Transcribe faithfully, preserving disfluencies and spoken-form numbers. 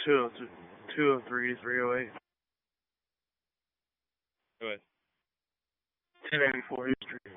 two oh three, three oh eight. Go ahead. ten eighty-four history.